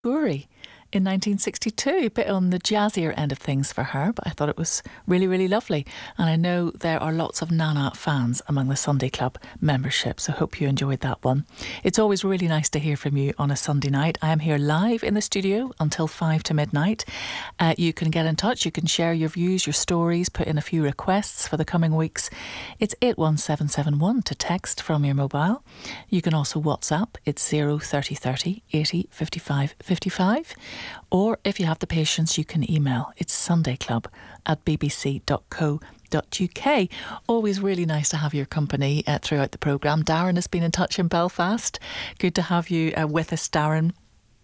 Guri in 1962, a bit on the jazzier end of things for her, but I thought it was really, really lovely. And I know there are lots of Nana fans among the Sunday Club membership, so hope you enjoyed that one. It's always really nice to hear from you on a Sunday night. I am here live in the studio until 5 to midnight. You can get in touch, you can share your views, your stories, put in a few requests for the coming weeks. It's 81771 to text from your mobile. You can also WhatsApp, it's 03030 80 55 55. Or if you have the patience, you can email. It's sundayclub@bbc.co.uk. Always really nice to have your company throughout the programme. Darren has been in touch in Belfast. Good to have you with us, Darren.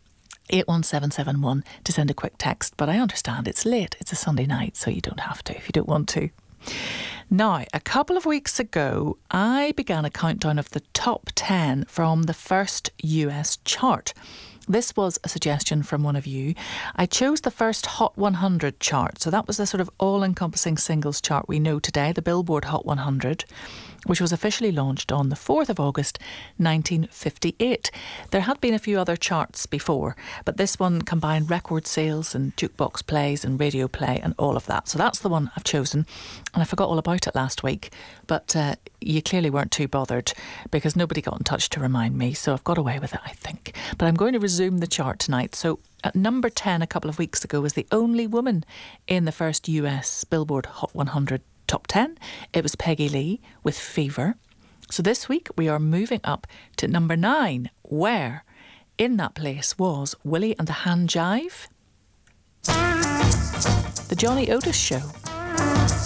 81771 to send a quick text. But I understand it's late. It's a Sunday night, so you don't have to if you don't want to. Now, a couple of weeks ago, I began a countdown of the top 10 from the first US chart. This was a suggestion from one of you. I chose the first Hot 100 chart. So that was the sort of all-encompassing singles chart we know today, the Billboard Hot 100, which was officially launched on the 4th of August 1958. There had been a few other charts before, but this one combined record sales and jukebox plays and radio play and all of that. So that's the one I've chosen. And I forgot all about it last week, but you clearly weren't too bothered because nobody got in touch to remind me, so I've got away with it, I think. But I'm going to resume the chart tonight. So at number 10 a couple of weeks ago was the only woman in the first US Billboard Hot 100 top 10. It was Peggy Lee with Fever. So this week we are moving up to number 9, where in that place was Willie and the Hand Jive, The Johnny Otis Show,